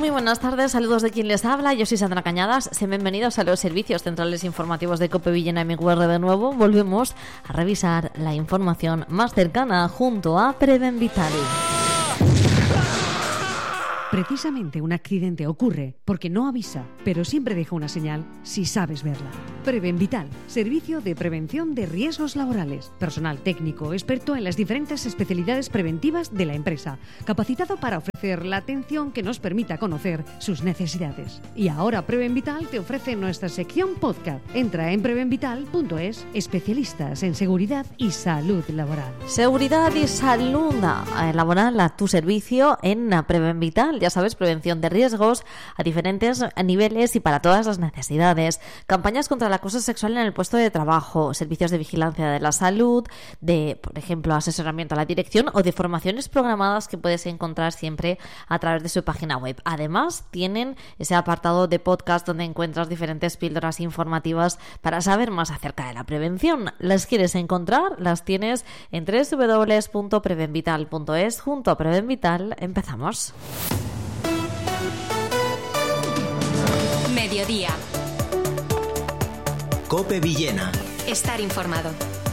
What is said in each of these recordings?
Muy buenas tardes, saludos de quien les habla. Yo soy Sandra Cañadas. Sean bienvenidos a los servicios centrales informativos de COPE Villena MQR. De nuevo volvemos a revisar la información más cercana junto a Preven Vital. Precisamente un accidente ocurre porque no avisa, pero siempre deja una señal si sabes verla. Preven Vital, servicio de prevención de riesgos laborales. Personal técnico, experto en las diferentes especialidades preventivas de la empresa, capacitado para ofrecer la atención que nos permita conocer sus necesidades. Y ahora Preven Vital te ofrece nuestra sección podcast. Entra en prevenvital.es, especialistas en seguridad y salud laboral. Seguridad y salud laboral a tu servicio en Preven Vital. Ya sabes, prevención de riesgos a diferentes niveles y para todas las necesidades. Campañas contra el acoso sexual en el puesto de trabajo, servicios de vigilancia de la salud, de, por ejemplo, asesoramiento a la dirección o de formaciones programadas que puedes encontrar siempre a través de su página web. Además, tienen ese apartado de podcast donde encuentras diferentes píldoras informativas para saber más acerca de la prevención. ¿Las quieres encontrar? Las tienes en www.prevenvital.es. Junto a Preven Vital, empezamos. Mediodía. COPE Villena. Estar informado.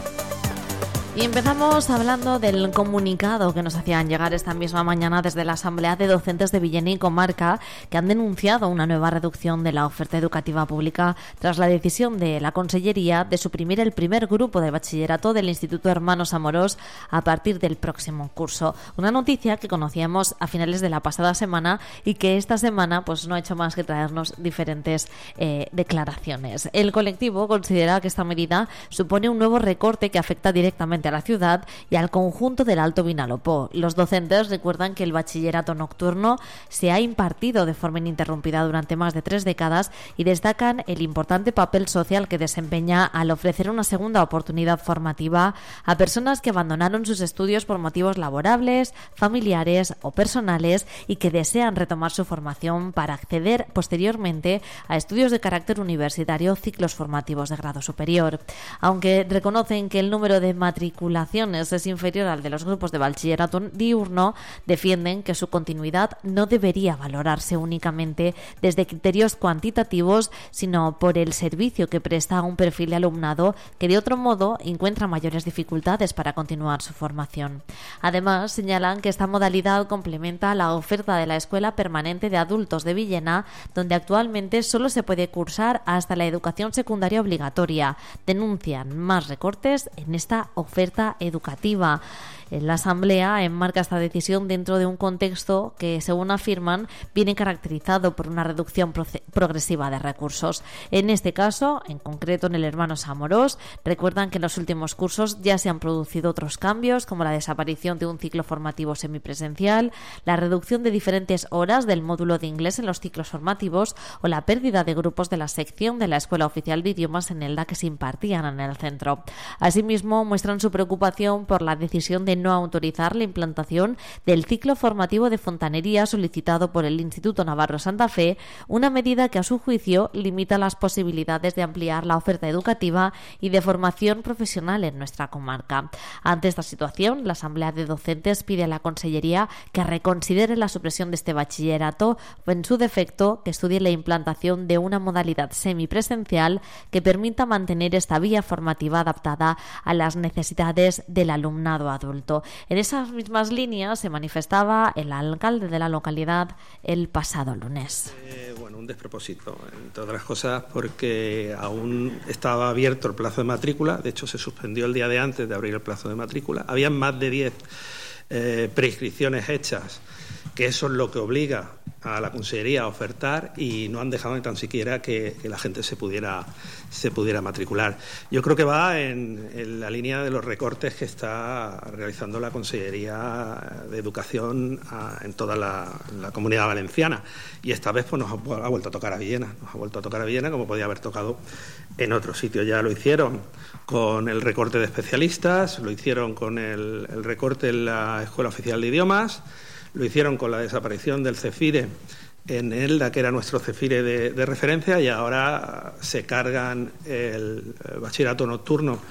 Y empezamos hablando del comunicado que nos hacían llegar esta misma mañana desde la Asamblea de Docentes de Villena y Comarca, que han denunciado una nueva reducción de la oferta educativa pública tras la decisión de la Consellería de suprimir el primer grupo de bachillerato del Instituto Hermanos Amorós a partir del próximo curso. Una noticia que conocíamos a finales de la pasada semana y que esta semana pues no ha hecho más que traernos diferentes declaraciones. El colectivo considera que esta medida supone un nuevo recorte que afecta directamente a la ciudad y al conjunto del Alto Vinalopó. Los docentes recuerdan que el bachillerato nocturno se ha impartido de forma ininterrumpida durante más de 3 décadas y destacan el importante papel social que desempeña al ofrecer una segunda oportunidad formativa a personas que abandonaron sus estudios por motivos laborables, familiares o personales y que desean retomar su formación para acceder posteriormente a estudios de carácter universitario, ciclos formativos de grado superior. Aunque reconocen que el número de matriculaciones es inferior al de los grupos de bachillerato diurno, defienden que su continuidad no debería valorarse únicamente desde criterios cuantitativos, sino por el servicio que presta a un perfil de alumnado que de otro modo encuentra mayores dificultades para continuar su formación. Además, señalan que esta modalidad complementa la oferta de la Escuela Permanente de Adultos de Villena, donde actualmente solo se puede cursar hasta la educación secundaria obligatoria. Denuncian más recortes en esta oferta educativa. La Asamblea enmarca esta decisión dentro de un contexto que, según afirman, viene caracterizado por una reducción progresiva de recursos. En este caso, en concreto en el Hermanos Amorós, recuerdan que en los últimos cursos ya se han producido otros cambios, como la desaparición de un ciclo formativo semipresencial, la reducción de diferentes horas del módulo de inglés en los ciclos formativos o la pérdida de grupos de la sección de la Escuela Oficial de Idiomas en ELDA que se impartían en el centro. Asimismo, muestran su preocupación por la decisión de no autorizar la implantación del ciclo formativo de fontanería solicitado por el Instituto Navarro Santa Fe, una medida que a su juicio limita las posibilidades de ampliar la oferta educativa y de formación profesional en nuestra comarca. Ante esta situación, la Asamblea de Docentes pide a la Consellería que reconsidere la supresión de este bachillerato o, en su defecto, que estudie la implantación de una modalidad semipresencial que permita mantener esta vía formativa adaptada a las necesidades del alumnado adulto. En esas mismas líneas se manifestaba el alcalde de la localidad el pasado lunes. Un despropósito, entre otras cosas, porque aún estaba abierto el plazo de matrícula. De hecho, se suspendió el día de antes de abrir el plazo de matrícula. Habían más de 10 preinscripciones hechas, que eso es lo que obliga a la Consellería a ofertar, y no han dejado ni tan siquiera que la gente se pudiera matricular. Yo creo que va en la línea de los recortes que está realizando la Consellería de Educación en toda la Comunidad Valenciana, y esta vez pues nos ha vuelto a tocar a Villena, como podía haber tocado en otros sitios. Ya lo hicieron con el recorte de especialistas, lo hicieron con el recorte en la Escuela Oficial de Idiomas, lo hicieron con la desaparición del CEFIRE en ELDA, que era nuestro CEFIRE de referencia, y ahora se cargan el bachillerato nocturno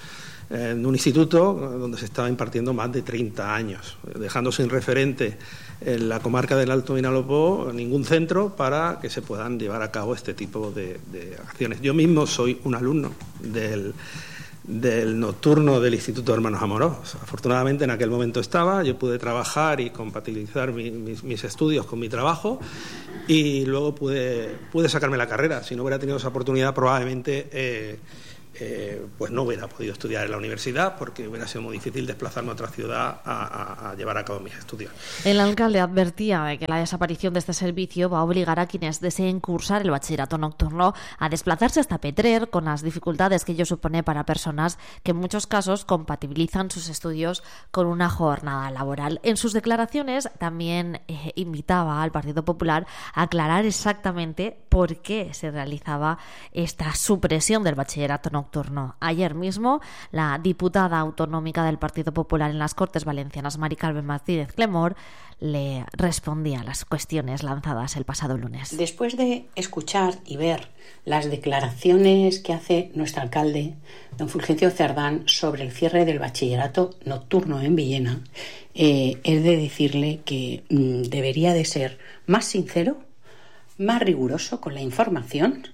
en un instituto donde se estaba impartiendo más de 30 años, dejando sin referente en la comarca del Alto Vinalopó ningún centro para que se puedan llevar a cabo este tipo de acciones. Yo mismo soy un alumno del nocturno del Instituto de Hermanos Amorós. Afortunadamente en aquel momento yo pude trabajar y compatibilizar mis estudios con mi trabajo y luego pude sacarme la carrera. Si no hubiera tenido esa oportunidad probablemente pues no hubiera podido estudiar en la universidad porque hubiera sido muy difícil desplazarme a otra ciudad a llevar a cabo mis estudios. El alcalde advertía de que la desaparición de este servicio va a obligar a quienes deseen cursar el bachillerato nocturno a desplazarse hasta Petrer, con las dificultades que ello supone para personas que en muchos casos compatibilizan sus estudios con una jornada laboral. En sus declaraciones también invitaba al Partido Popular a aclarar exactamente por qué se realizaba esta supresión del bachillerato nocturno. Ayer mismo, la diputada autonómica del Partido Popular en las Cortes Valencianas, Mari Carmen Martínez Clemor, le respondía a las cuestiones lanzadas el pasado lunes. Después de escuchar y ver las declaraciones que hace nuestro alcalde, don Fulgencio Cerdán, sobre el cierre del bachillerato nocturno en Villena, he de decirle que debería de ser más sincero, más riguroso con la información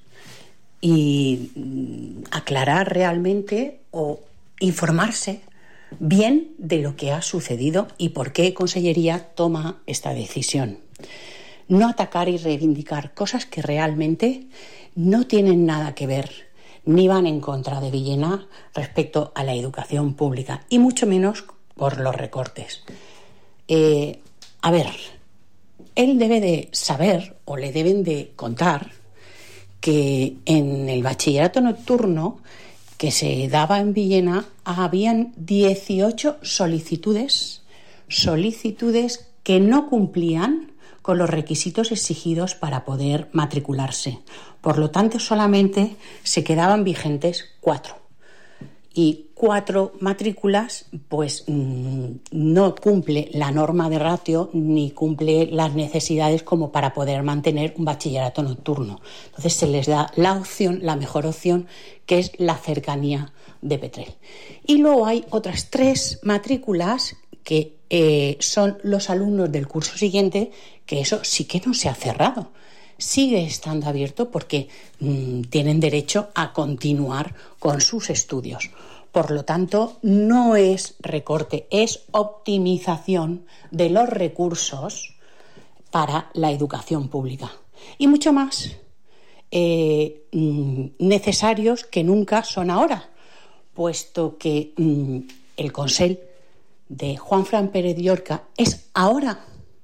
y aclarar realmente o informarse bien de lo que ha sucedido y por qué Consellería toma esta decisión. No atacar y reivindicar cosas que realmente no tienen nada que ver ni van en contra de Villena respecto a la educación pública y mucho menos por los recortes. Él debe de saber o le deben de contar que en el bachillerato nocturno que se daba en Villena habían 18 solicitudes que no cumplían con los requisitos exigidos para poder matricularse. Por lo tanto, solamente se quedaban vigentes 4. Y 4 matrículas pues no cumple la norma de ratio ni cumple las necesidades como para poder mantener un bachillerato nocturno. Entonces se les da la opción, la mejor opción, que es la cercanía de Petrer. Y luego hay otras 3 matrículas que son los alumnos del curso siguiente, que eso sí que no se ha cerrado. Sigue estando abierto porque tienen derecho a continuar con sus estudios. Por lo tanto, no es recorte, es optimización de los recursos para la educación pública. Y mucho más necesarios que nunca son ahora, puesto que el Consell de Juanfran Pérez Llorca es ahora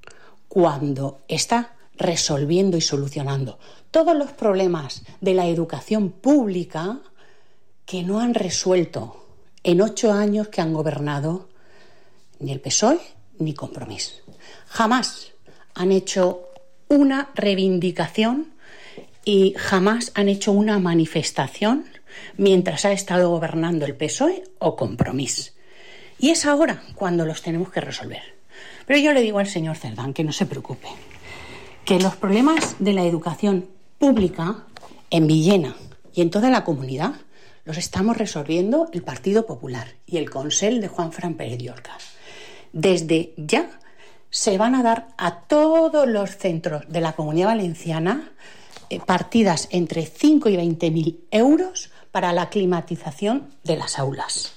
cuando está resolviendo y solucionando todos los problemas de la educación pública que no han resuelto en 8 años que han gobernado ni el PSOE ni Compromís. Jamás han hecho una reivindicación y jamás han hecho una manifestación mientras ha estado gobernando el PSOE o Compromís. Y es ahora cuando los tenemos que resolver. Pero yo le digo al señor Cerdán que no se preocupe, que los problemas de la educación pública en Villena y en toda la comunidad los estamos resolviendo el Partido Popular y el Consell de Juanfran Pérez Llorca. Desde ya se van a dar a todos los centros de la Comunidad Valenciana partidas entre 5 y 20.000 euros para la climatización de las aulas.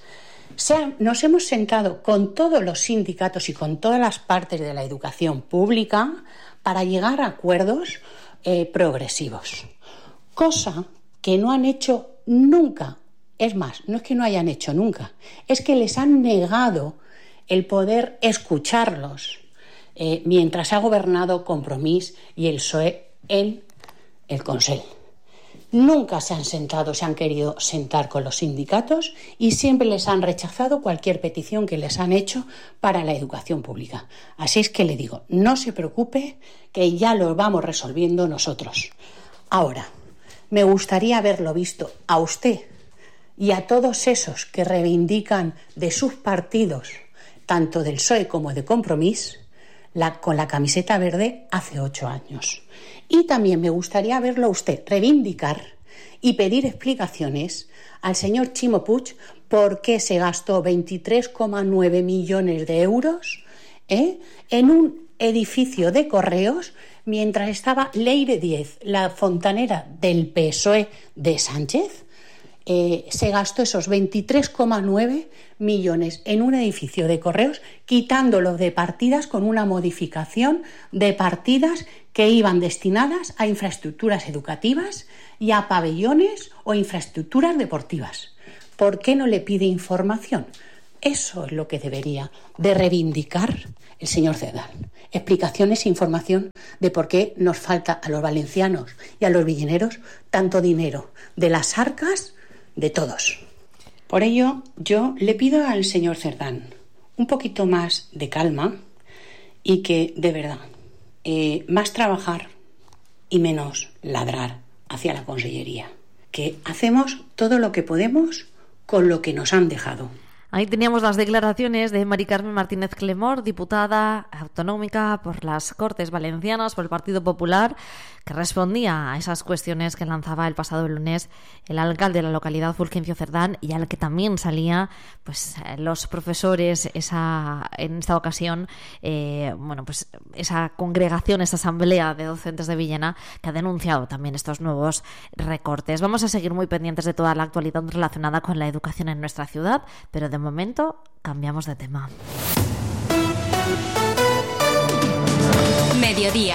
Nos hemos sentado con todos los sindicatos y con todas las partes de la educación pública para llegar a acuerdos progresivos, cosa que no han hecho nunca. Es más, no es que no hayan hecho nunca, es que les han negado el poder escucharlos mientras ha gobernado Compromís y el PSOE en el Consell. Nunca se han querido sentar con los sindicatos y siempre les han rechazado cualquier petición que les han hecho para la educación pública. Así es que le digo, no se preocupe, que ya lo vamos resolviendo nosotros. Ahora, me gustaría haberlo visto a usted y a todos esos que reivindican de sus partidos, tanto del PSOE como de Compromís, con la camiseta verde hace 8 años. Y también me gustaría verlo a usted reivindicar y pedir explicaciones al señor Ximo Puig por qué se gastó 23,9 millones de euros en un edificio de correos mientras estaba Leire Díez, la fontanera del PSOE de Sánchez. Se gastó esos 23,9 millones en un edificio de correos, quitándolo de partidas con una modificación de partidas que iban destinadas a infraestructuras educativas y a pabellones o infraestructuras deportivas. ¿Por qué no le pide información? Eso es lo que debería de reivindicar el señor Cerdán. Explicaciones e información de por qué nos falta a los valencianos y a los villeneros tanto dinero de las arcas de todos. Por ello, yo le pido al señor Cerdán un poquito más de calma y que, de verdad, más trabajar y menos ladrar hacia la consellería. Que hacemos todo lo que podemos con lo que nos han dejado. Ahí teníamos las declaraciones de Mari Carmen Martínez Clemor, diputada autonómica por las Cortes Valencianas por el Partido Popular, que respondía a esas cuestiones que lanzaba el pasado lunes el alcalde de la localidad, Fulgencio Cerdán, y al que también salía pues los profesores en esta ocasión, pues esa congregación, esa asamblea de docentes de Villena, que ha denunciado también estos nuevos recortes. Vamos a seguir muy pendientes de toda la actualidad relacionada con la educación en nuestra ciudad, pero de momento cambiamos de tema. Mediodía.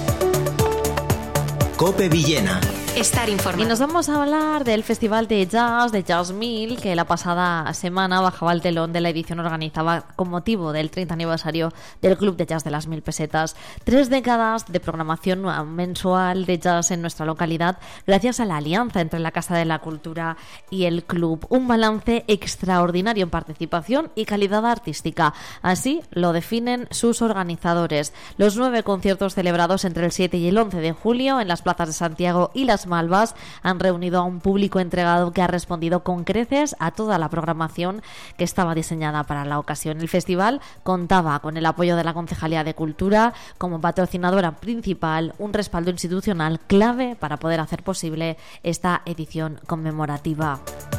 COPE Villena. Estar informado. Y nos vamos a hablar del Festival de Jazz, de Jazz 1000, que la pasada semana bajaba el telón de la edición organizada con motivo del 30 aniversario del Club de Jazz de las 1000 pesetas. 3 décadas de programación mensual de jazz en nuestra localidad, gracias a la alianza entre la Casa de la Cultura y el club. Un balance extraordinario en participación y calidad artística. Así lo definen sus organizadores. Los 9 conciertos celebrados entre el 7 y el 11 de julio en las plazas de Santiago y Las Malvas han reunido a un público entregado que ha respondido con creces a toda la programación que estaba diseñada para la ocasión. El festival contaba con el apoyo de la Concejalía de Cultura como patrocinadora principal, un respaldo institucional clave para poder hacer posible esta edición conmemorativa.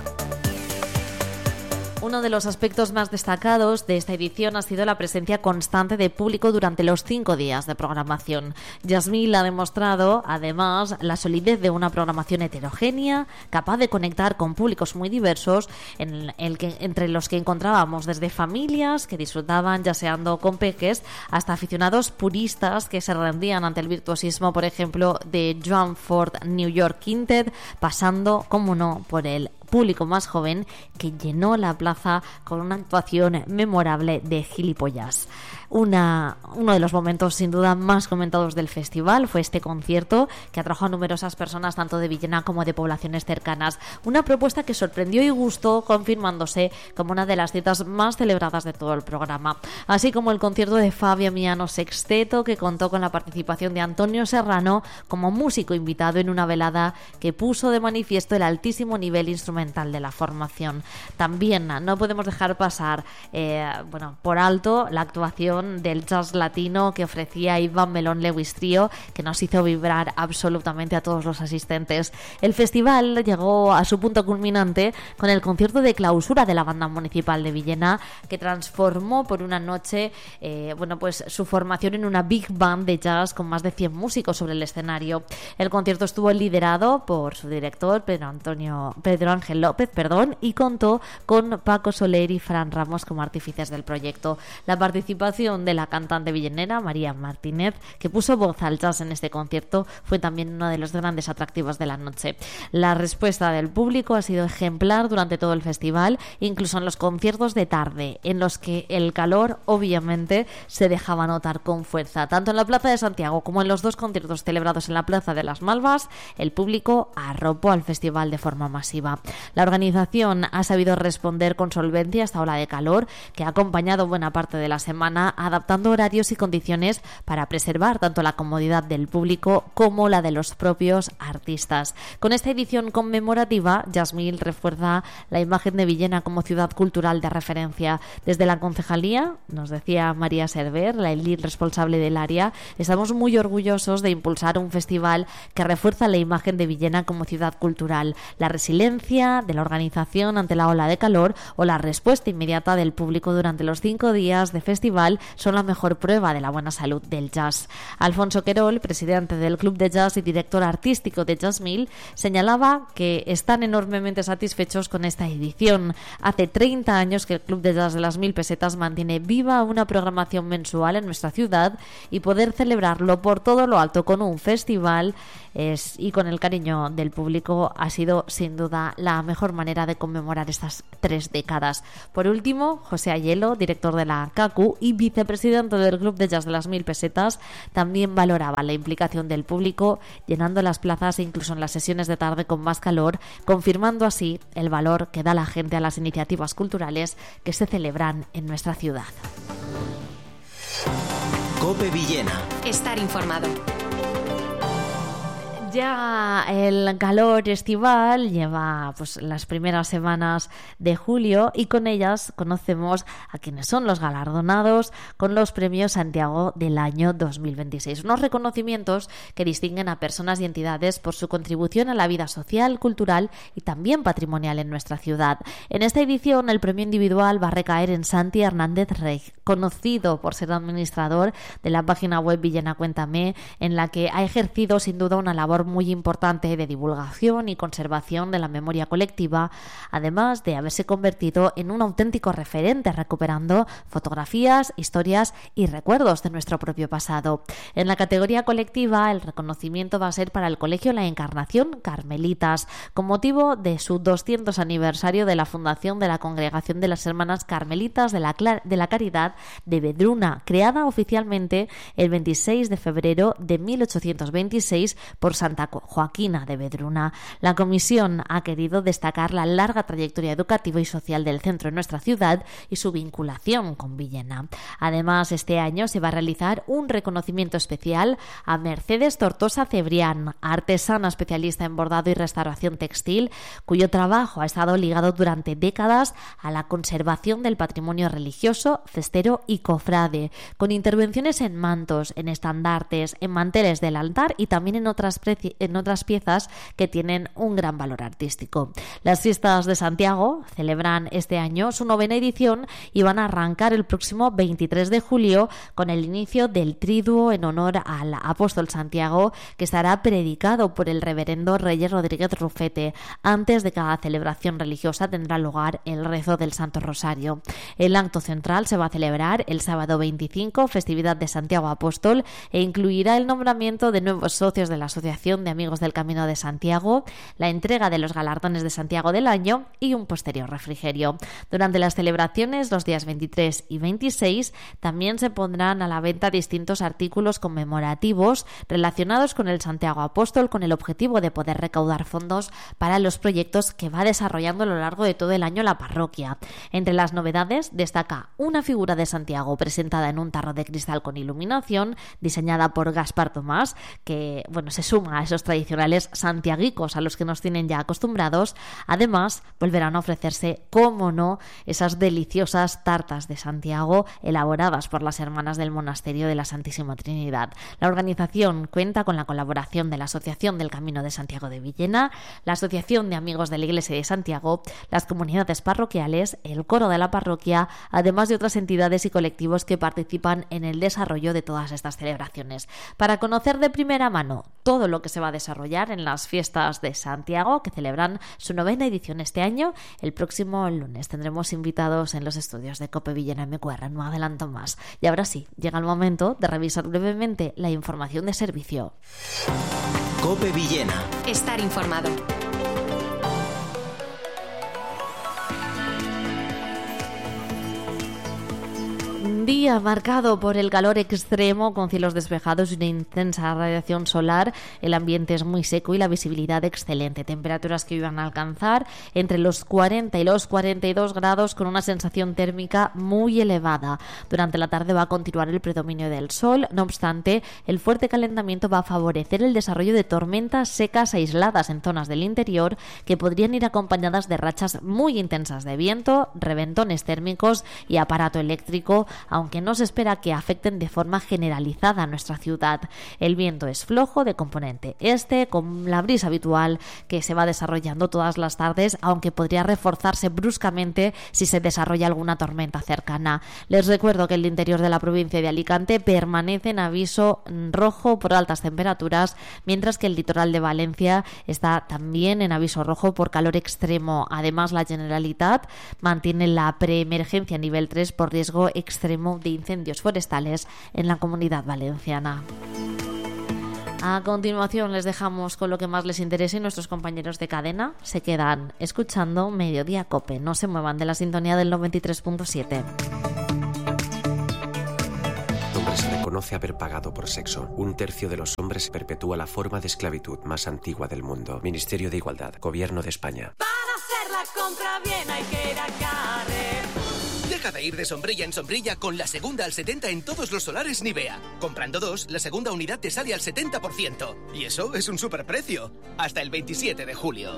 Uno de los aspectos más destacados de esta edición ha sido la presencia constante de público durante los 5 días de programación. Jazz 1000 ha demostrado, además, la solidez de una programación heterogénea, capaz de conectar con públicos muy diversos, entre los que encontrábamos desde familias que disfrutaban yaceando con peques hasta aficionados puristas que se rendían ante el virtuosismo, por ejemplo, de Joan Ford New York Quintet, pasando, como no, por el público más joven que llenó la plaza con una actuación memorable de Gilipollas. Uno de los momentos sin duda más comentados del festival fue este concierto que atrajo a numerosas personas tanto de Villena como de poblaciones cercanas. Una propuesta que sorprendió y gustó, confirmándose como una de las citas más celebradas de todo el programa. Así como el concierto de Fabio Miano Sexteto, que contó con la participación de Antonio Serrano como músico invitado en una velada que puso de manifiesto el altísimo nivel instrumental de la formación. También no podemos dejar pasar por alto la actuación del jazz latino que ofrecía Iván Melón Lewis Trio, que nos hizo vibrar absolutamente a todos los asistentes. El festival llegó a su punto culminante con el concierto de clausura de la Banda Municipal de Villena, que transformó por una noche su formación en una big band de jazz con más de 100 músicos sobre el escenario. El concierto estuvo liderado por su director Pedro Ángel López, y contó con Paco Soler y Fran Ramos como artífices del proyecto. La participación de la cantante villenera María Martínez, que puso voz al jazz en este concierto, fue también uno de los grandes atractivos de la noche. La respuesta del público ha sido ejemplar durante todo el festival, incluso en los conciertos de tarde, en los que el calor obviamente se dejaba notar con fuerza. Tanto en la Plaza de Santiago como en los 2 conciertos celebrados en la Plaza de las Malvas, el público arropó al festival de forma masiva. La organización ha sabido responder con solvencia a esta ola de calor que ha acompañado buena parte de la semana, adaptando horarios y condiciones para preservar tanto la comodidad del público como la de los propios artistas. Con esta edición conmemorativa, Yasmil refuerza la imagen de Villena como ciudad cultural de referencia. Desde la concejalía, nos decía María Server, la edil responsable del área, estamos muy orgullosos de impulsar un festival que refuerza la imagen de Villena como ciudad cultural, la resiliencia de la organización ante la ola de calor o la respuesta inmediata del público durante los 5 días de festival son la mejor prueba de la buena salud del jazz. Alfonso Querol, presidente del Club de Jazz y director artístico de Yasmil, señalaba que están enormemente satisfechos con esta edición. Hace 30 años que el Club de Jazz de las 1000 pesetas mantiene viva una programación mensual en nuestra ciudad, y poder celebrarlo por todo lo alto con un festival y con el cariño del público ha sido sin duda la mejor manera de conmemorar estas 3 décadas. Por último, José Ayelo, director de la CACU y vicepresidente del Club de Jazz de las 1000 pesetas, también valoraba la implicación del público, llenando las plazas incluso en las sesiones de tarde con más calor, confirmando así el valor que da la gente a las iniciativas culturales que se celebran en nuestra ciudad. COPE Villena. Estar informado. Ya el calor estival lleva las primeras semanas de julio, y con ellas conocemos a quienes son los galardonados con los premios Santiago del año 2026. Unos reconocimientos que distinguen a personas y entidades por su contribución a la vida social, cultural y también patrimonial en nuestra ciudad. En esta edición el premio individual va a recaer en Santi Hernández Rey, conocido por ser administrador de la página web Villena Cuéntame, en la que ha ejercido sin duda una labor muy importante de divulgación y conservación de la memoria colectiva, además de haberse convertido en un auténtico referente recuperando fotografías, historias y recuerdos de nuestro propio pasado. En la categoría colectiva, el reconocimiento va a ser para el Colegio La Encarnación Carmelitas, con motivo de su 200 aniversario de la fundación de la Congregación de las Hermanas Carmelitas de la Caridad de Vedruna, creada oficialmente el 26 de febrero de 1826 por Santa Joaquina de Vedruna. La comisión ha querido destacar la larga trayectoria educativa y social del centro en nuestra ciudad y su vinculación con Villena. Además, este año se va a realizar un reconocimiento especial a Mercedes Tortosa Cebrián, artesana especialista en bordado y restauración textil, cuyo trabajo ha estado ligado durante décadas a la conservación del patrimonio religioso, cestero y cofrade, con intervenciones en mantos, en estandartes, en manteles del altar y también en otras piezas que tienen un gran valor artístico. Las fiestas de Santiago celebran este año su 9ª edición y van a arrancar el próximo 23 de julio con el inicio del triduo en honor al apóstol Santiago, que estará predicado por el reverendo Reyes Rodríguez Rufete. Antes de cada celebración religiosa tendrá lugar el rezo del Santo Rosario. El acto central se va a celebrar el sábado 25, festividad de Santiago Apóstol, e incluirá el nombramiento de nuevos socios de la Asociación de Amigos del Camino de Santiago, la entrega de los galardones de Santiago del año y un posterior refrigerio. Durante las celebraciones, los días 23 y 26, también se pondrán a la venta distintos artículos conmemorativos relacionados con el Santiago Apóstol, con el objetivo de poder recaudar fondos para los proyectos que va desarrollando a lo largo de todo el año la parroquia. Entre las novedades destaca una figura de Santiago presentada en un tarro de cristal con iluminación, diseñada por Gaspar Tomás, que se suma a esos tradicionales santiaguicos a los que nos tienen ya acostumbrados. Además, volverán a ofrecerse, cómo no, esas deliciosas tartas de Santiago elaboradas por las hermanas del Monasterio de la Santísima Trinidad. La organización cuenta con la colaboración de la Asociación del Camino de Santiago de Villena, la Asociación de Amigos de la Iglesia de Santiago, las comunidades parroquiales, el coro de la parroquia, además de otras entidades y colectivos que participan en el desarrollo de todas estas celebraciones. Para conocer de primera mano todo lo que se va a desarrollar en las fiestas de Santiago, que celebran su 9ª edición este año, el próximo lunes tendremos invitados en los estudios de COPE Villena MQR. No adelanto más. Y ahora sí, llega el momento de revisar brevemente la información de servicio. COPE Villena. Estar informado. Un día marcado por el calor extremo, con cielos despejados y una intensa radiación solar. El ambiente es muy seco y la visibilidad excelente. Temperaturas que iban a alcanzar entre los 40 y los 42 grados, con una sensación térmica muy elevada. Durante la tarde va a continuar el predominio del sol. No obstante, el fuerte calentamiento va a favorecer el desarrollo de tormentas secas aisladas en zonas del interior, que podrían ir acompañadas de rachas muy intensas de viento, reventones térmicos y aparato eléctrico, aunque no se espera que afecten de forma generalizada a nuestra ciudad. El viento es flojo, de componente este, con la brisa habitual que se va desarrollando todas las tardes, aunque podría reforzarse bruscamente si se desarrolla alguna tormenta cercana. Les recuerdo que el interior de la provincia de Alicante permanece en aviso rojo por altas temperaturas, mientras que el litoral de Valencia está también en aviso rojo por calor extremo. Además, la Generalitat mantiene la preemergencia nivel 3 por riesgo extremo de incendios forestales en la Comunidad Valenciana. A continuación les dejamos con lo que más les interese y nuestros compañeros de cadena se quedan escuchando Mediodía Cope. No se muevan de la sintonía del 93.7. Se reconoce haber pagado por sexo. 1/3 de los hombres perpetúa la forma de esclavitud más antigua del mundo. Ministerio de Igualdad, Gobierno de España. Para hacer la compra bien hay que ir a Carrer. Deja de ir de sombrilla en sombrilla con la segunda al 70 en todos los solares Nivea. Comprando 2, la segunda unidad te sale al 70%. Y eso es un superprecio. Hasta el 27 de julio.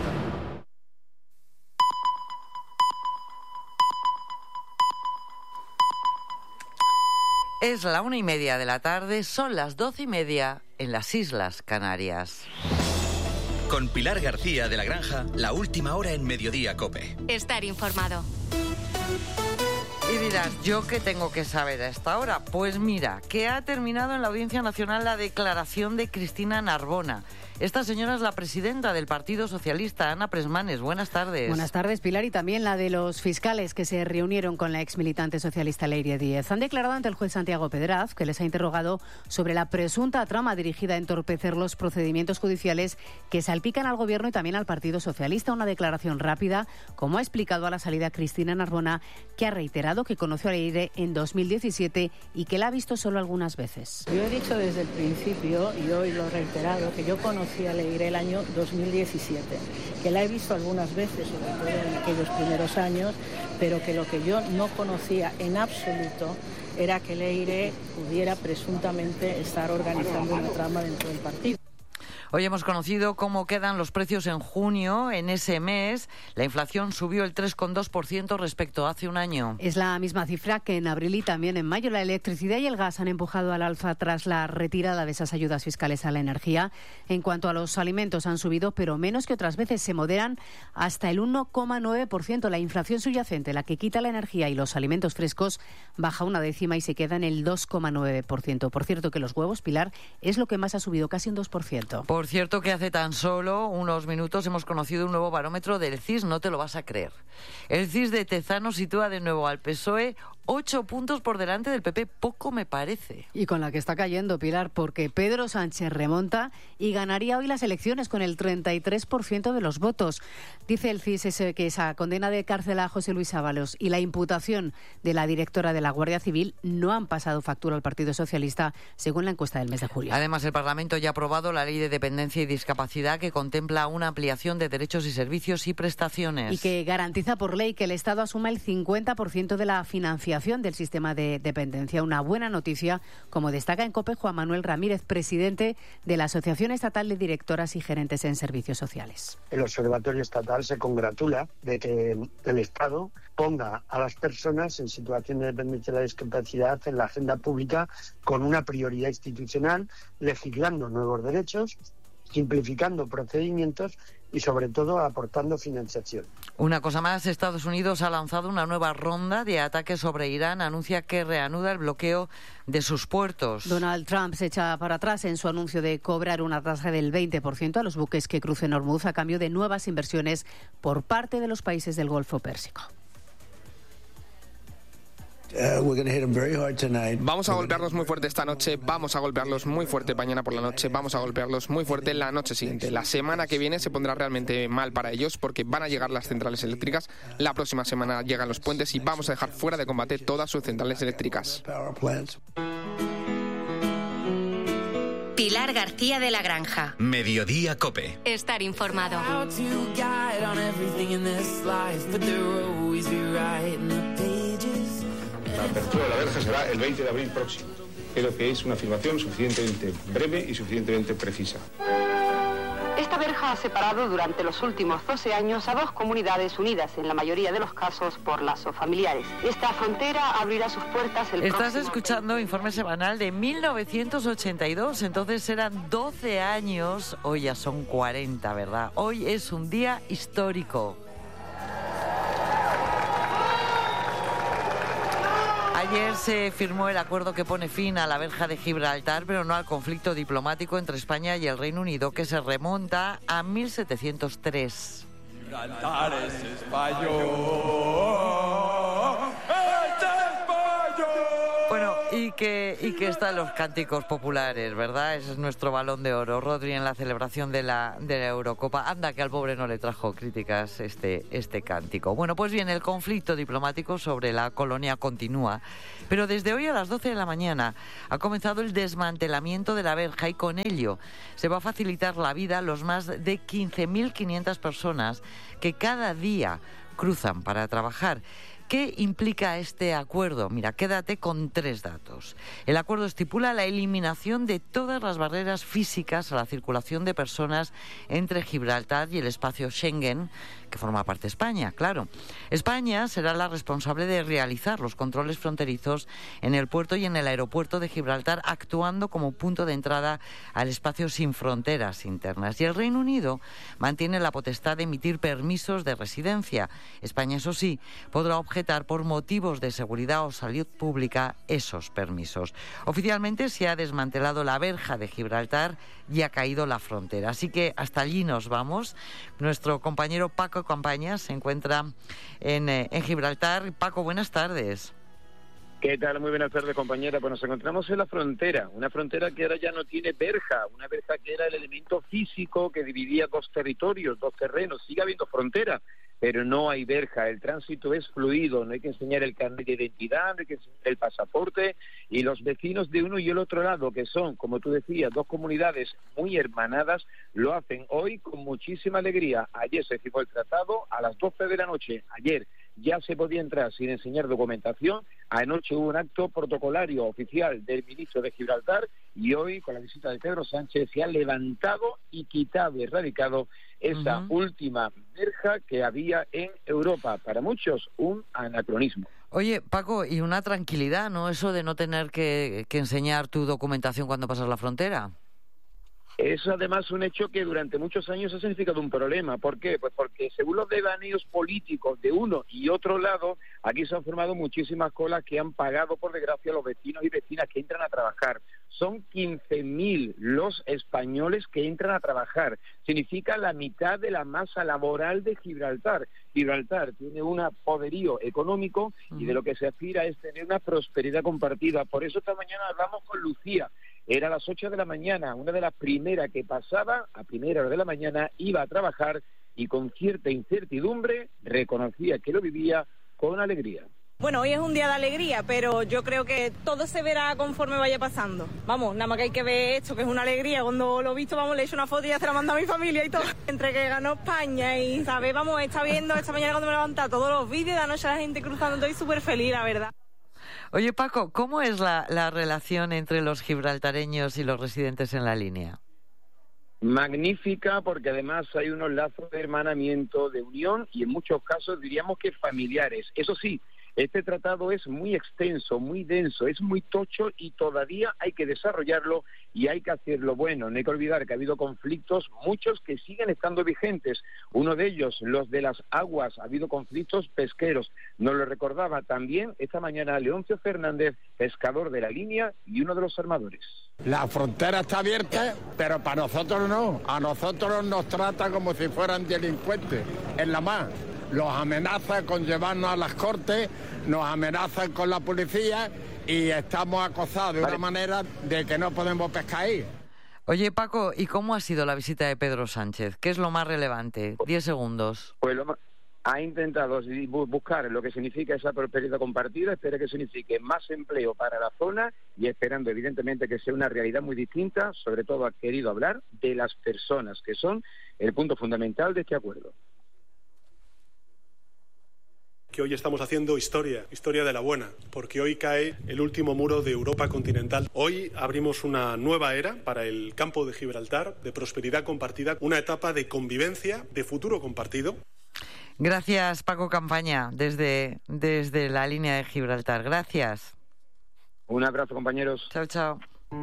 Es la 1:30 de la tarde, son las 12:30 en las Islas Canarias. Con Pilar García de la Granja, la última hora en Mediodía Cope. Estar informado. Y dirás, ¿yo qué tengo que saber a esta hora? Pues mira, que ha terminado en la Audiencia Nacional la declaración de Cristina Narbona. Esta señora es la presidenta del Partido Socialista, Ana Presmanes. Buenas tardes. Buenas tardes, Pilar, y también la de los fiscales que se reunieron con la exmilitante socialista Leiria Díez. Han declarado ante el juez Santiago Pedraz, que les ha interrogado sobre la presunta trama dirigida a entorpecer los procedimientos judiciales que salpican al Gobierno y también al Partido Socialista. Una declaración rápida, como ha explicado a la salida Cristina Narbona, que ha reiterado que conoció a Leire en 2017 y que la ha visto solo algunas veces. Yo he dicho desde el principio, y hoy lo he reiterado, que yo conocí a Leire el año 2017, que la he visto algunas veces, sobre todo en aquellos primeros años, pero que lo que yo no conocía en absoluto era que Leire pudiera presuntamente estar organizando una trama dentro del partido. Hoy hemos conocido cómo quedan los precios en junio. En ese mes, la inflación subió el 3,2% respecto a hace un año. Es la misma cifra que en abril y también en mayo. La electricidad y el gas han empujado al alza tras la retirada de esas ayudas fiscales a la energía. En cuanto a los alimentos, han subido, pero menos que otras veces. Se moderan hasta el 1,9%. La inflación subyacente, la que quita la energía y los alimentos frescos, baja una décima y se queda en el 2,9%. Por cierto, que los huevos, Pilar, es lo que más ha subido, casi un 2%. Por cierto que hace tan solo unos minutos hemos conocido un nuevo barómetro del CIS, no te lo vas a creer. El CIS de Tezano sitúa de nuevo al PSOE 8 puntos por delante del PP, poco me parece. Y con la que está cayendo, Pilar, porque Pedro Sánchez remonta y ganaría hoy las elecciones con el 33% de los votos. Dice el CIS que esa condena de cárcel a José Luis Ábalos y la imputación de la directora de la Guardia Civil no han pasado factura al Partido Socialista, según la encuesta del mes de julio. Además, el Parlamento ya ha aprobado la Ley de Dependencia y Discapacidad, que contempla una ampliación de derechos y servicios y prestaciones. Y que garantiza por ley que el Estado asuma el 50% de la financiación del sistema de dependencia. Una buena noticia, como destaca en COPE Juan Manuel Ramírez, presidente de la Asociación Estatal de Directoras y Gerentes en Servicios Sociales. El Observatorio Estatal se congratula de que el Estado ponga a las personas en situación de dependencia de la discapacidad en la agenda pública con una prioridad institucional, legislando nuevos derechos, simplificando procedimientos y, sobre todo, aportando financiación. Una cosa más, Estados Unidos ha lanzado una nueva ronda de ataques sobre Irán. Anuncia que reanuda el bloqueo de sus puertos. Donald Trump se echa para atrás en su anuncio de cobrar una tasa del 20% a los buques que crucen Hormuz a cambio de nuevas inversiones por parte de los países del Golfo Pérsico. Vamos a golpearlos muy fuerte esta noche, vamos a golpearlos muy fuerte mañana por la noche, vamos a golpearlos muy fuerte la noche siguiente. La semana que viene se pondrá realmente mal para ellos porque van a llegar las centrales eléctricas, la próxima semana llegan los puentes y vamos a dejar fuera de combate todas sus centrales eléctricas. Pilar García de la Granja. Mediodía COPE. Estar informado. La apertura de la verja será el 20 de abril próximo. Creo que es una afirmación suficientemente breve y suficientemente precisa. Esta verja ha separado durante los últimos 12 años a dos comunidades unidas, en la mayoría de los casos por lazos familiares. Esta frontera abrirá sus puertas el próximo... Estás escuchando Informe Semanal de 1982, entonces eran 12 años, hoy ya son 40, ¿verdad? Hoy es un día histórico. Ayer se firmó el acuerdo que pone fin a la verja de Gibraltar, pero no al conflicto diplomático entre España y el Reino Unido, que se remonta a 1703. Gibraltar es español. Bueno, y que están los cánticos populares, ¿verdad? Ese es nuestro Balón de Oro. Rodri en la celebración de la Eurocopa. Anda, que al pobre no le trajo críticas este cántico. Bueno, pues bien, el conflicto diplomático sobre la colonia continúa. Pero desde hoy a las 12 de la mañana ha comenzado el desmantelamiento de la verja y con ello se va a facilitar la vida a los más de 15.500 personas que cada día cruzan para trabajar. ¿Qué implica este acuerdo? Mira, quédate con 3 datos. El acuerdo estipula la eliminación de todas las barreras físicas a la circulación de personas entre Gibraltar y el espacio Schengen, que forma parte de España, claro. España será la responsable de realizar los controles fronterizos en el puerto y en el aeropuerto de Gibraltar, actuando como punto de entrada al espacio sin fronteras internas. Y el Reino Unido mantiene la potestad de emitir permisos de residencia. España, eso sí, podrá objetar por motivos de seguridad o salud pública esos permisos. Oficialmente se ha desmantelado la verja de Gibraltar y ha caído la frontera. Así que hasta allí nos vamos. Nuestro compañero Paco Campañas se encuentra en Gibraltar. Paco, buenas tardes. ¿Qué tal? Muy buenas tardes, compañera. Pues nos encontramos en la frontera, una frontera que ahora ya no tiene verja, una verja que era el elemento físico que dividía dos territorios, dos terrenos. Sigue habiendo frontera, pero no hay verja, el tránsito es fluido, no hay que enseñar el carnet de identidad, no hay que enseñar el pasaporte, y los vecinos de uno y el otro lado, que son, como tú decías, dos comunidades muy hermanadas, lo hacen hoy con muchísima alegría. Ayer se firmó el tratado a las 12 de la noche, ayer ya se podía entrar sin enseñar documentación. Anoche hubo un acto protocolario oficial del ministro de Gibraltar y hoy, con la visita de Pedro Sánchez, se ha levantado y quitado y erradicado esa última verja que había en Europa. Para muchos, un anacronismo. Oye, Paco, y una tranquilidad, ¿no? Eso de no tener que enseñar tu documentación cuando pasas la frontera. Es además un hecho que durante muchos años ha significado un problema. ¿Por qué? Pues porque según los devaneos políticos de uno y otro lado, aquí se han formado muchísimas colas que han pagado, por desgracia, a los vecinos y vecinas que entran a trabajar. Son 15.000 los españoles que entran a trabajar. Significa la mitad de la masa laboral de Gibraltar. Gibraltar tiene un poderío económico y de lo que se aspira es tener una prosperidad compartida. Por eso esta mañana hablamos con Lucía. Era a las 8 de la mañana, una de las primeras que pasaba, a primera hora de la mañana, iba a trabajar y con cierta incertidumbre reconocía que lo vivía con alegría. Bueno, hoy es un día de alegría, pero yo creo que todo se verá conforme vaya pasando. Vamos, nada más que hay que ver esto, que es una alegría. Cuando lo he visto, vamos, le he hecho una foto y ya se la mando a mi familia y todo. Entre que ganó España y, ¿sabes? Vamos, está viendo esta mañana cuando me levanta todos los vídeos de anoche la gente cruzando, estoy súper feliz, la verdad. Oye, Paco, ¿cómo es la relación entre los gibraltareños y los residentes en la línea? Magnífica, porque además hay unos lazos de hermanamiento, de unión y en muchos casos diríamos que familiares. Eso sí, este tratado es muy extenso, muy denso, es muy tocho y todavía hay que desarrollarlo y hay que hacerlo bueno. No hay que olvidar que ha habido conflictos, muchos que siguen estando vigentes. Uno de ellos, los de las aguas, ha habido conflictos pesqueros. Nos lo recordaba también esta mañana Leoncio Fernández, pescador de la línea y uno de los armadores. La frontera está abierta, pero para nosotros no. A nosotros nos trata como si fueran delincuentes, en la mar. los amenazan con llevarnos a las cortes, nos amenazan con la policía y estamos acosados de una manera de que no podemos pescar ahí. Oye, Paco, ¿y cómo ha sido la visita de Pedro Sánchez? ¿Qué es lo más relevante? 10 segundos. Pues ha intentado buscar lo que significa esa prosperidad compartida, espera que signifique más empleo para la zona y esperando evidentemente que sea una realidad muy distinta, sobre todo ha querido hablar de las personas, que son el punto fundamental de este acuerdo. Que hoy estamos haciendo historia de la buena, porque hoy cae el último muro de Europa continental. Hoy abrimos una nueva era para el campo de Gibraltar, de prosperidad compartida, una etapa de convivencia, de futuro compartido. Gracias, Paco Campaña, desde la línea de Gibraltar. Gracias. Un abrazo, compañeros. Chao, chao.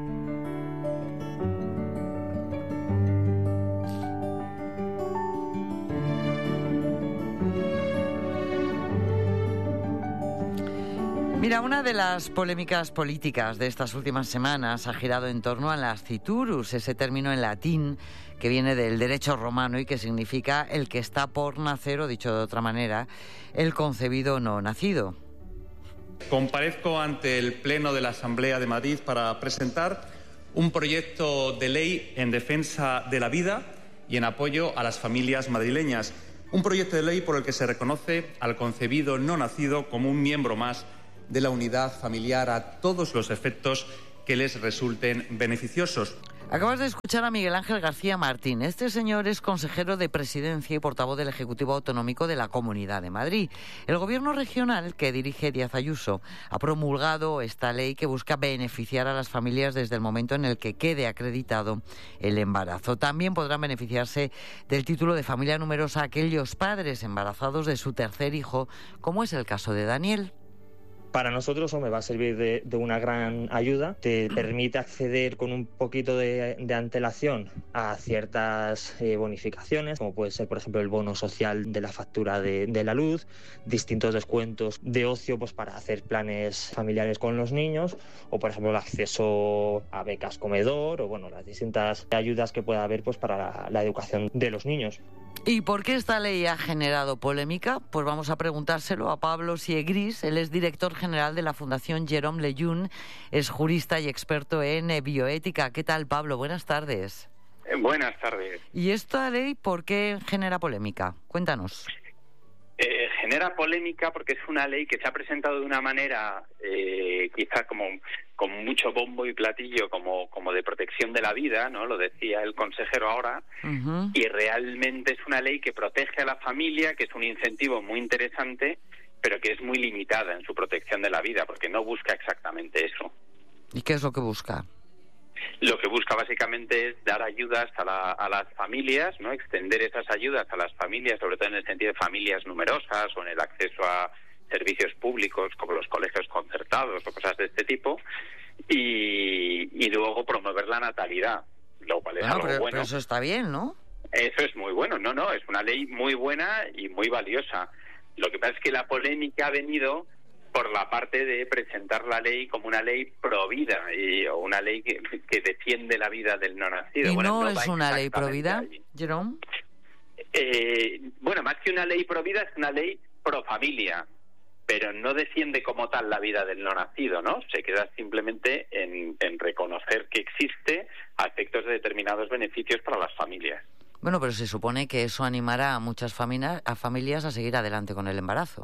Mira, una de las polémicas políticas de estas últimas semanas ha girado en torno a nasciturus, ese término en latín que viene del derecho romano y que significa el que está por nacer, o dicho de otra manera, el concebido no nacido. Comparezco ante el Pleno de la Asamblea de Madrid para presentar un proyecto de ley en defensa de la vida y en apoyo a las familias madrileñas. Un proyecto de ley por el que se reconoce al concebido no nacido como un miembro más de la unidad familiar a todos los efectos que les resulten beneficiosos. Acabas de escuchar a Miguel Ángel García Martín. Este señor es consejero de Presidencia y portavoz del Ejecutivo Autonómico de la Comunidad de Madrid. El gobierno regional que dirige Díaz Ayuso ha promulgado esta ley que busca beneficiar a las familias desde el momento en el que quede acreditado el embarazo. También podrán beneficiarse del título de familia numerosa aquellos padres embarazados de su tercer hijo, como es el caso de Daniel. Para nosotros, me va a servir de una gran ayuda. Te permite acceder con un poquito de antelación a ciertas bonificaciones, como puede ser, por ejemplo, el bono social de la factura de la luz, distintos descuentos de ocio pues para hacer planes familiares con los niños, o, por ejemplo, el acceso a becas comedor, o bueno, las distintas ayudas que pueda haber pues para la educación de los niños. ¿Y por qué esta ley ha generado polémica? Pues vamos a preguntárselo a Pablo Siegris. Él es director general de la Fundación Jérôme Lejeune, es jurista y experto en bioética. ¿Qué tal, Pablo? Buenas tardes. Buenas tardes. ¿Y esta ley por qué genera polémica? Cuéntanos. Genera polémica porque es una ley que se ha presentado de una manera quizá como con mucho bombo y platillo como de protección de la vida, ¿no? Lo decía el consejero ahora. Uh-huh. Y realmente es una ley que protege a la familia, que es un incentivo muy interesante, pero que es muy limitada en su protección de la vida, porque no busca exactamente eso. ¿Y qué es lo que busca? Lo que busca básicamente es dar ayudas a las familias, ¿no? Extender esas ayudas a las familias, sobre todo en el sentido de familias numerosas o en el acceso a servicios públicos como los colegios concertados o cosas de este tipo, y luego promover la natalidad, lo cual es algo bueno. Pero eso está bien, ¿no? Eso es muy bueno, no, es una ley muy buena y muy valiosa. Lo que pasa es que la polémica ha venido por la parte de presentar la ley como una ley pro vida o una ley que defiende la vida del no nacido. ¿Y no es una ley pro vida, Jérôme? Bueno, más que una ley pro vida, es una ley pro familia, pero no defiende como tal la vida del no nacido, ¿no? Se queda simplemente en reconocer que existe a efectos de determinados beneficios para las familias. Bueno, pero se supone que eso animará a muchas familias a seguir adelante con el embarazo.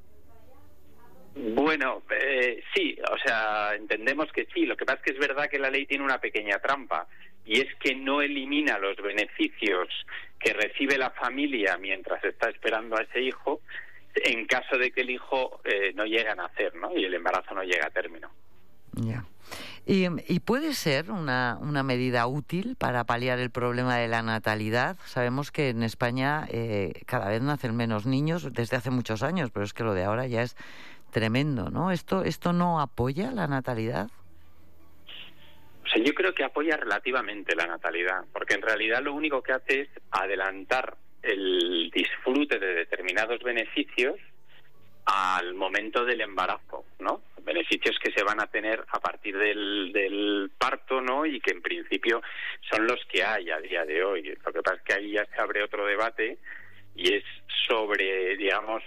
Bueno, sí, o sea, entendemos que sí. Lo que pasa es que es verdad que la ley tiene una pequeña trampa, y es que no elimina los beneficios que recibe la familia mientras está esperando a ese hijo, en caso de que el hijo no llegue a nacer, ¿no? Y el embarazo no llegue a término. Ya. ¿Y puede ser una medida útil para paliar el problema de la natalidad? Sabemos que en España cada vez nacen menos niños desde hace muchos años, pero es que lo de ahora ya es tremendo, ¿no? ¿Esto no apoya la natalidad? O sea, yo creo que apoya relativamente la natalidad, porque en realidad lo único que hace es adelantar el disfrute de determinados beneficios al momento del embarazo, ¿no? Beneficios que se van a tener a partir del parto, ¿no? Y que en principio son los que hay a día de hoy. Lo que pasa es que ahí ya se abre otro debate, y es sobre, digamos,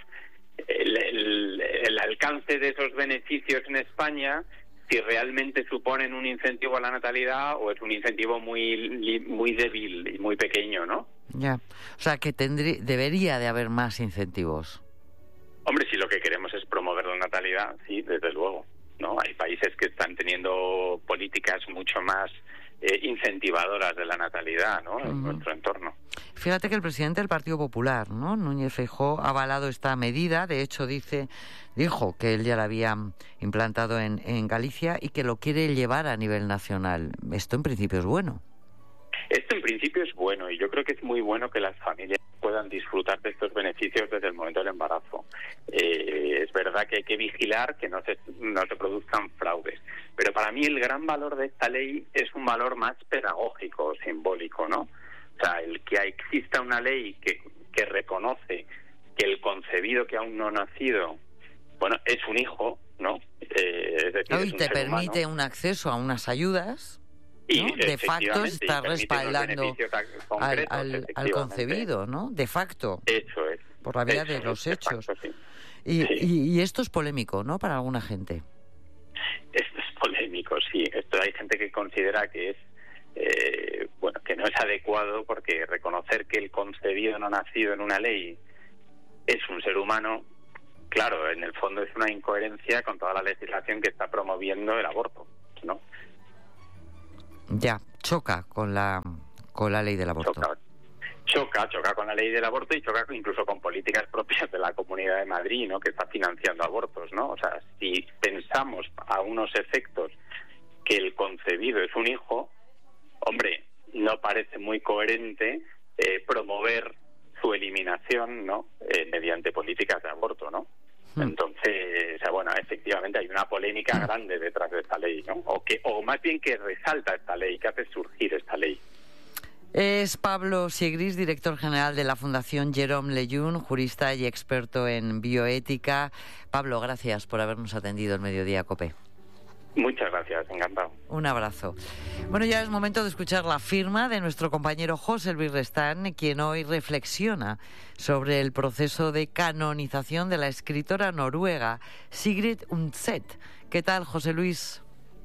el alcance de esos beneficios en España, si realmente suponen un incentivo a la natalidad o es un incentivo muy débil y muy pequeño, ¿no? Ya, o sea que debería de haber más incentivos. Hombre, si lo que queremos es promover la natalidad, sí, desde luego, ¿no? Hay países que están teniendo políticas mucho más incentivadoras de la natalidad, ¿no? En nuestro entorno. Fíjate que el presidente del Partido Popular, ¿no?, Núñez Feijóo, ha avalado esta medida. De hecho, dijo que él ya la había implantado en Galicia y que lo quiere llevar a nivel nacional. Esto en principio es bueno. Esto en principio es bueno, y yo creo que es muy bueno que las familias puedan disfrutar de estos beneficios desde el momento del embarazo. Es verdad que hay que vigilar que no se produzcan fraudes, pero para mí el gran valor de esta ley es un valor más pedagógico, simbólico, ¿no? O sea, el que exista una ley que reconoce que el concebido que aún no ha nacido, bueno, es un hijo, ¿no? Es decir, y te permite un acceso a unas ayudas, ¿no? De facto está respaldando al concebido, ¿no? De facto. Eso es. Por la vía de los hechos. Facto, sí. Y esto es polémico, ¿no?, para alguna gente. Esto es polémico, sí. Esto hay gente que considera que es que no es adecuado, porque reconocer que el concebido no nacido en una ley es un ser humano, claro, en el fondo es una incoherencia con toda la legislación que está promoviendo el aborto, ¿no? Ya, choca con la ley del aborto. Choca con la ley del aborto y choca incluso con políticas propias de la Comunidad de Madrid, ¿no?, que está financiando abortos, ¿no? O sea, si pensamos a unos efectos que el concebido es un hijo, hombre, no parece muy coherente promover su eliminación, ¿no?, mediante políticas de aborto, ¿no? Entonces, bueno, efectivamente hay una polémica grande detrás de esta ley, ¿no? O más bien que resalta esta ley, que hace surgir esta ley. Es Pablo Siegris, director general de la Fundación Jérôme Lejeune, jurista y experto en bioética. Pablo, gracias por habernos atendido en Mediodía COPE. Muchas gracias, encantado. Un abrazo. Bueno, ya es momento de escuchar la firma de nuestro compañero José Luis Restán, quien hoy reflexiona sobre el proceso de canonización de la escritora noruega Sigrid Undset. ¿Qué tal, José Luis?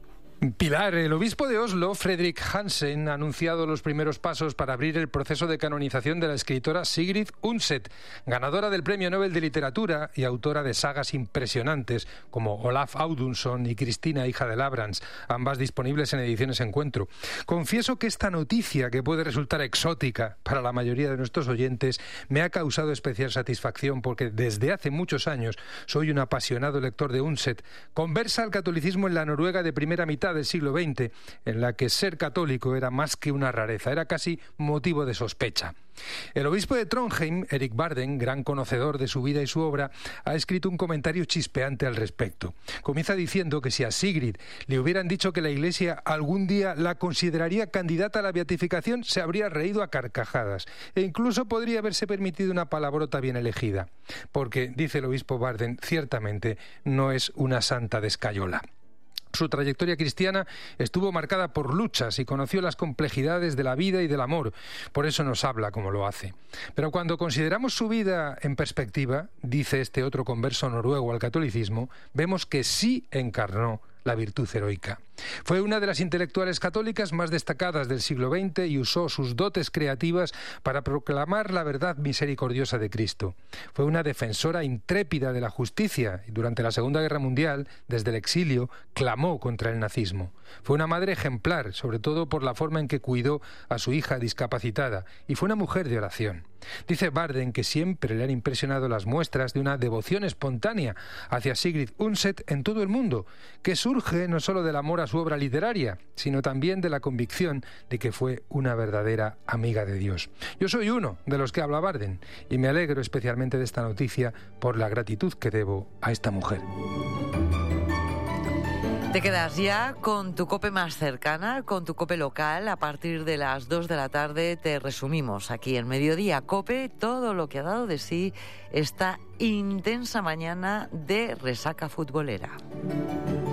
Pilar, el obispo de Oslo, Fredrik Hansen, ha anunciado los primeros pasos para abrir el proceso de canonización de la escritora Sigrid Undset, ganadora del Premio Nobel de Literatura y autora de sagas impresionantes como Olaf Audunson y Cristina, hija de Labrans, ambas disponibles en ediciones Encuentro. Confieso que esta noticia, que puede resultar exótica para la mayoría de nuestros oyentes, me ha causado especial satisfacción, porque desde hace muchos años soy un apasionado lector de Undset, conversa al catolicismo en la Noruega de primera mitad del siglo XX, en la que ser católico era más que una rareza, era casi motivo de sospecha. El obispo de Trondheim, Erik Barden, gran conocedor de su vida y su obra, ha escrito un comentario chispeante al respecto. Comienza diciendo que si a Sigrid le hubieran dicho que la Iglesia algún día la consideraría candidata a la beatificación, se habría reído a carcajadas, e incluso podría haberse permitido una palabrota bien elegida, porque, dice el obispo Barden, ciertamente no es una santa de escayola. Su trayectoria cristiana estuvo marcada por luchas y conoció las complejidades de la vida y del amor. Por eso nos habla como lo hace. Pero cuando consideramos su vida en perspectiva, dice este otro converso noruego al catolicismo, vemos que sí encarnó la virtud heroica. Fue una de las intelectuales católicas más destacadas del siglo XX y usó sus dotes creativas para proclamar la verdad misericordiosa de Cristo. Fue una defensora intrépida de la justicia y durante la Segunda Guerra Mundial, desde el exilio, clamó contra el nazismo. Fue una madre ejemplar, sobre todo por la forma en que cuidó a su hija discapacitada, y fue una mujer de oración. Dice Barden que siempre le han impresionado las muestras de una devoción espontánea hacia Sigrid Undset en todo el mundo, que surge no solo del amor a su obra literaria, sino también de la convicción de que fue una verdadera amiga de Dios. Yo soy uno de los que habla Barden y me alegro especialmente de esta noticia por la gratitud que debo a esta mujer. Te quedas ya con tu COPE más cercana, con tu COPE local. A partir de las 2 de la tarde te resumimos aquí en Mediodía COPE todo lo que ha dado de sí esta intensa mañana de resaca futbolera.